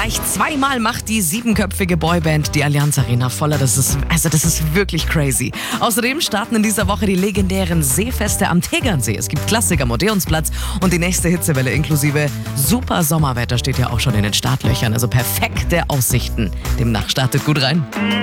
Gleich zweimal macht die 7-köpfige Boyband die Allianz Arena voller. Das ist wirklich crazy. Außerdem starten in dieser Woche die legendären Seefeste am Tegernsee. Es gibt Klassiker am Odeonsplatz und die nächste Hitzewelle inklusive super Sommerwetter steht ja auch schon in den Startlöchern. Also perfekte Aussichten. Demnach startet gut rein.